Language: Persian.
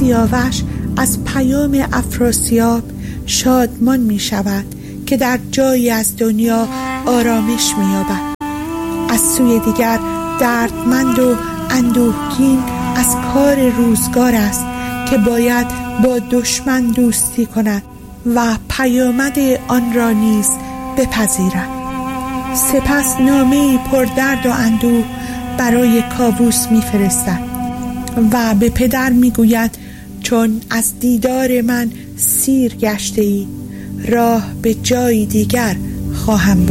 سیاوش از پیام افراسیاب شادمان می شود که در جایی از دنیا آرامش می یابد. از سوی دیگر دردمند و اندوهگین از کار روزگار است که باید با دشمن دوستی کند و پیامد آن را نیز بپذیرد. سپس نامه‌ای پر درد و اندوه برای کاووس می‌فرستد و به پدر می‌گوید چون از دیدار من سیر گشته ای، راه به جای دیگر خواهم برد.